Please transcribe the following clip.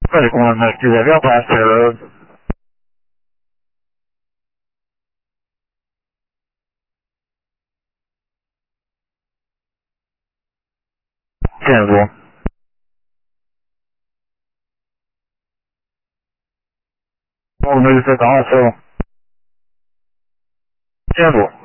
Medic 1, Medic 2, have y'all passed Fair Road? 10-4. We'll move to the hospital. 10-4.